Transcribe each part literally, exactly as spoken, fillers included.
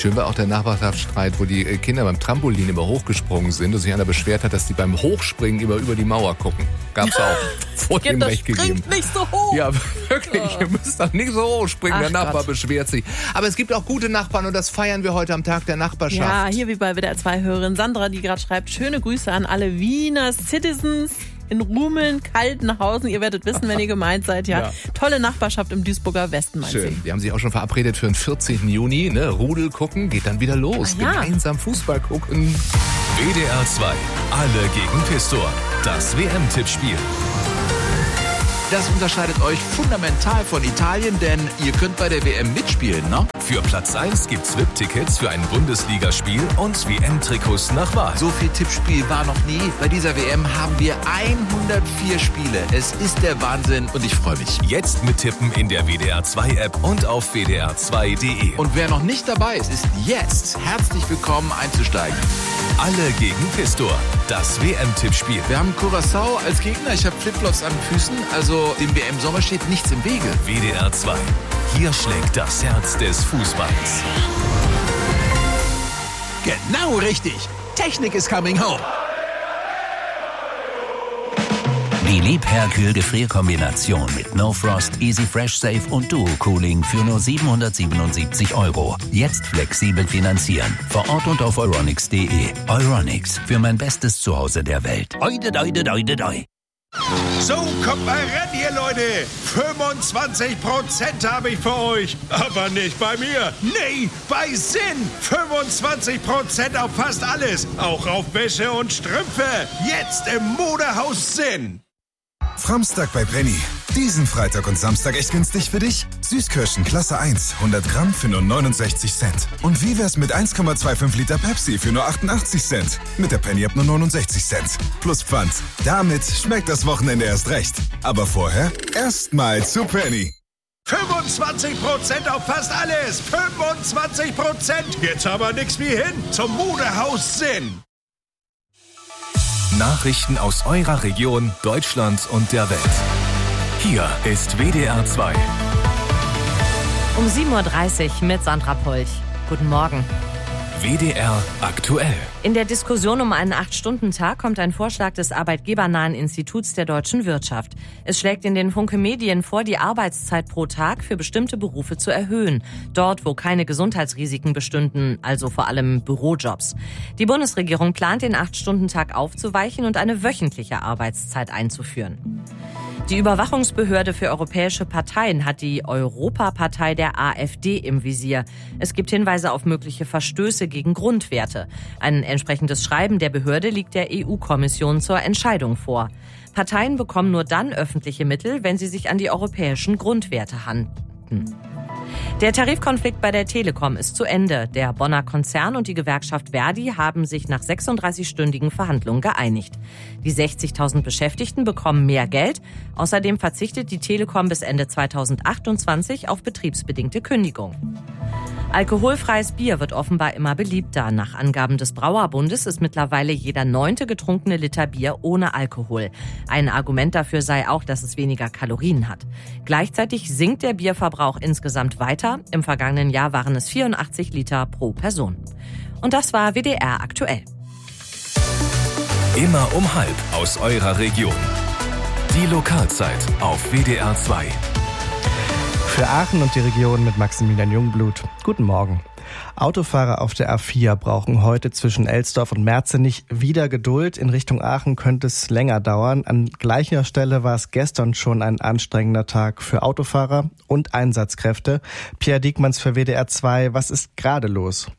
Schön war auch der Nachbarschaftsstreit, wo die Kinder beim Trampolin immer hochgesprungen sind und sich einer beschwert hat, dass die beim Hochspringen immer über die Mauer gucken. Gab's auch. Vor dem Recht gegeben. Springt nicht so hoch. Ja, wirklich. Oh. Ihr müsst doch nicht so hoch springen. Ach der Nachbar Gott. beschwert sich. Aber es gibt auch gute Nachbarn und das feiern wir heute am Tag der Nachbarschaft. Ja, hier wie bei W D R zwei Hörerin Sandra, die gerade schreibt, schöne Grüße an alle Wiener Citizens in Rumeln, Kaltenhausen. Ihr werdet wissen, wenn ihr gemeint seid. Ja, Ja. Tolle Nachbarschaft im Duisburger Westen, meint Schön. sie. Die haben sich auch schon verabredet für den vierzehnten Juni. Ne? Rudel gucken, geht dann wieder los. Ah, ja. Gemeinsam Fußball gucken. W D R zwei. Alle gegen Pistor. Das W M-Tippspiel. Das unterscheidet euch fundamental von Italien, denn ihr könnt bei der W M mitspielen, ne? Für Platz eins gibt's V I P-Tickets für ein Bundesligaspiel und W M-Trikots nach Wahl. So viel Tippspiel war noch nie. Bei dieser W M haben wir hundertvier Spiele. Es ist der Wahnsinn und ich freue mich. Jetzt mittippen in der W D R zwei App und auf w d r zwei punkt d e. Und wer noch nicht dabei ist, ist jetzt herzlich willkommen einzusteigen. Alle gegen Pistor. Das W M-Tippspiel. Wir haben Curaçao als Gegner. Ich habe Flipflops an den Füßen, also dem W M-Sommer steht nichts im Wege. W D R zwei. Hier schlägt das Herz des Fußballs. Genau richtig. Technik is coming home. Die Liebherr-Kühl-Gefrierkombination mit No Frost, Easy Fresh Safe und Duo Cooling für nur siebenhundertsiebenundsiebzig Euro. Jetzt flexibel finanzieren. Vor Ort und auf euronics punkt de. Euronics, für mein bestes Zuhause der Welt. Oide, oide, oide, oide. So, kommt mal ran hier, Leute. fünfundzwanzig Prozent habe ich für euch. Aber nicht bei mir. Nee, bei Sinn. fünfundzwanzig Prozent auf fast alles. Auch auf Wäsche und Strümpfe. Jetzt im Modehaus Sinn. Framstag bei Penny. Diesen Freitag und Samstag echt günstig für dich? Süßkirschen Klasse eins, hundert Gramm für nur neunundsechzig Cent. Und wie wär's mit eins Komma fünfundzwanzig Liter Pepsi für nur achtundachtzig Cent? Mit der Penny ab nur neunundsechzig Cent. Plus Pfand. Damit schmeckt das Wochenende erst recht. Aber vorher erstmal zu Penny. fünfundzwanzig Prozent auf fast alles. fünfundzwanzig Prozent. Jetzt aber nix wie hin zum Modehaus Sinn. Nachrichten aus eurer Region, Deutschland und der Welt. Hier ist W D R zwei. Um sieben Uhr dreißig mit Sandra Polch. Guten Morgen. W D R aktuell. In der Diskussion um einen acht-Stunden-Tag kommt ein Vorschlag des Arbeitgebernahen Instituts der deutschen Wirtschaft. Es schlägt in den Funke Medien vor, die Arbeitszeit pro Tag für bestimmte Berufe zu erhöhen. Dort, wo keine Gesundheitsrisiken bestünden, also vor allem Bürojobs. Die Bundesregierung plant, den acht-Stunden-Tag aufzuweichen und eine wöchentliche Arbeitszeit einzuführen. Die Überwachungsbehörde für europäische Parteien hat die Europapartei der AfD im Visier. Es gibt Hinweise auf mögliche Verstöße gegen Grundwerte. Ein entsprechendes Schreiben der Behörde liegt der E U-Kommission zur Entscheidung vor. Parteien bekommen nur dann öffentliche Mittel, wenn sie sich an die europäischen Grundwerte halten. Der Tarifkonflikt bei der Telekom ist zu Ende. Der Bonner Konzern und die Gewerkschaft Verdi haben sich nach sechsunddreißig-stündigen Verhandlungen geeinigt. Die sechzigtausend Beschäftigten bekommen mehr Geld. Außerdem verzichtet die Telekom bis Ende zweitausendachtundzwanzig auf betriebsbedingte Kündigung. Alkoholfreies Bier wird offenbar immer beliebter. Nach Angaben des Brauerbundes ist mittlerweile jeder neunte getrunkene Liter Bier ohne Alkohol. Ein Argument dafür sei auch, dass es weniger Kalorien hat. Gleichzeitig sinkt der Bierverbrauch insgesamt weiter. Im vergangenen Jahr waren es vierundachtzig Liter pro Person. Und das war W D R aktuell. Immer um halb aus eurer Region. Die Lokalzeit auf W D R zwei. Für Aachen und die Region mit Maximilian Jungblut. Guten Morgen. Autofahrer auf der A vier brauchen heute zwischen Elsdorf und Merzenich wieder Geduld. In Richtung Aachen könnte es länger dauern. An gleicher Stelle war es gestern schon ein anstrengender Tag für Autofahrer und Einsatzkräfte. Pierre Diekmanns für W D R zwei. Was ist gerade los?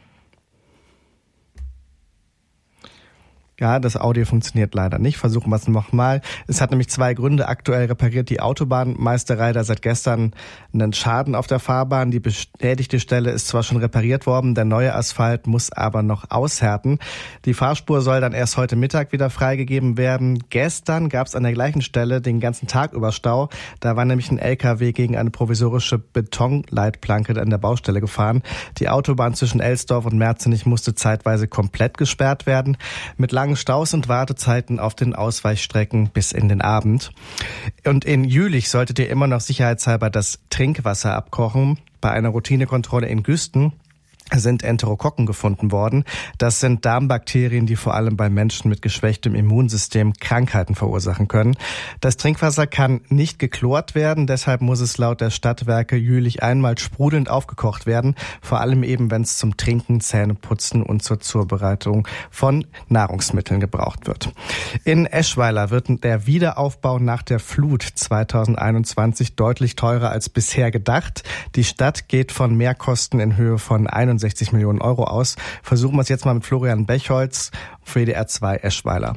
Ja, das Audio funktioniert leider nicht. Versuchen wir es nochmal. Es hat nämlich zwei Gründe. Aktuell repariert die Autobahnmeisterei da seit gestern einen Schaden auf der Fahrbahn. Die beschädigte Stelle ist zwar schon repariert worden, der neue Asphalt muss aber noch aushärten. Die Fahrspur soll dann erst heute Mittag wieder freigegeben werden. Gestern gab es an der gleichen Stelle den ganzen Tag über Stau. Da war nämlich ein L K W gegen eine provisorische Betonleitplanke an der Baustelle gefahren. Die Autobahn zwischen Elsdorf und Merzenich musste zeitweise komplett gesperrt werden. Mit langen Staus und Wartezeiten auf den Ausweichstrecken bis in den Abend. Und in Jülich solltet ihr immer noch sicherheitshalber das Trinkwasser abkochen. Bei einer Routinekontrolle in Güsten sind Enterokokken gefunden worden. Das sind Darmbakterien, die vor allem bei Menschen mit geschwächtem Immunsystem Krankheiten verursachen können. Das Trinkwasser kann nicht geklort werden, deshalb muss es laut der Stadtwerke jährlich einmal sprudelnd aufgekocht werden, vor allem eben, wenn es zum Trinken, Zähneputzen und zur Zubereitung von Nahrungsmitteln gebraucht wird. In Eschweiler wird der Wiederaufbau nach der Flut zweitausendeinundzwanzig deutlich teurer als bisher gedacht. Die Stadt geht von Mehrkosten in Höhe von einundsechzig Millionen Euro aus. Versuchen wir es jetzt mal mit Florian Bechholz, W D R zwei Eschweiler.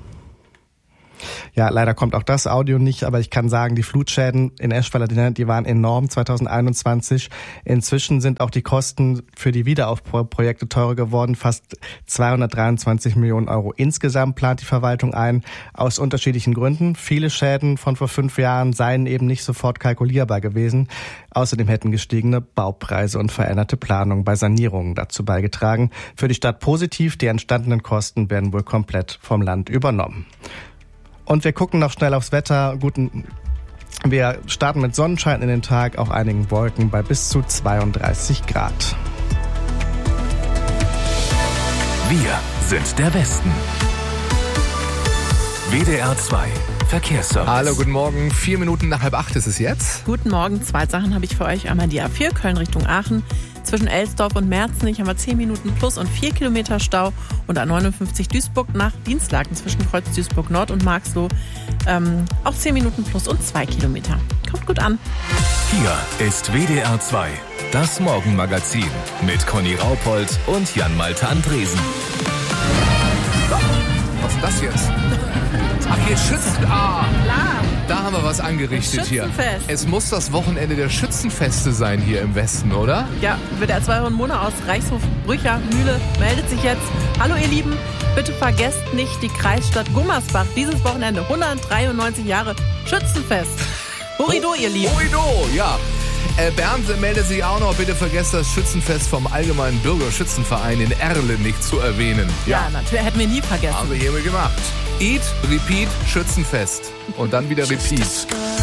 Ja, leider kommt auch das Audio nicht, aber ich kann sagen, die Flutschäden in Eschweiler, die waren enorm zweitausendeinundzwanzig. Inzwischen sind auch die Kosten für die Wiederaufbauprojekte teurer geworden. Fast zweihundertdreiundzwanzig Millionen Euro insgesamt plant die Verwaltung ein, aus unterschiedlichen Gründen. Viele Schäden von vor fünf Jahren seien eben nicht sofort kalkulierbar gewesen. Außerdem hätten gestiegene Baupreise und veränderte Planungen bei Sanierungen dazu beigetragen. Für die Stadt positiv, die entstandenen Kosten werden wohl komplett vom Land übernommen. Und wir gucken noch schnell aufs Wetter. Guten, wir starten mit Sonnenschein in den Tag, auch einigen Wolken bei bis zu zweiunddreißig Grad. Wir sind der Westen. W D R zwei Verkehrsservice. Hallo, guten Morgen. Vier Minuten nach halb acht ist es jetzt. Guten Morgen. Zwei Sachen habe ich für euch. Einmal die A vier Köln Richtung Aachen. Zwischen Elsdorf und Merzenich haben wir zehn Minuten plus und vier Kilometer Stau. Und A neunundfünfzig Duisburg nach Dienstlaken zwischen Kreuz Duisburg Nord und Marxloh ähm, auch zehn Minuten plus und zwei Kilometer. Kommt gut an. Hier ist W D R zwei, das Morgenmagazin mit Conny Raupold und Jan-Malte Andresen. Was ist das jetzt? Ach, hier Schützen. Ah, Klar. da haben wir was angerichtet hier. Schützenfest. Es muss das Wochenende der Schützenfeste sein hier im Westen, oder? Ja, W D R zwei und Mona aus Reichshof Brücher Mühle meldet sich jetzt. Hallo ihr Lieben, bitte vergesst nicht die Kreisstadt Gummersbach. Dieses Wochenende hundertdreiundneunzig Jahre Schützenfest. Horido, ihr Lieben. Horido, ja. Äh, Bernd meldet sich auch noch, bitte vergesst das Schützenfest vom Allgemeinen Bürgerschützenverein in Erlen nicht zu erwähnen. Ja, natürlich, hätten wir nie vergessen. Haben wir hiermit gemacht. Eat, Repeat, Schützenfest. Und dann wieder Repeat.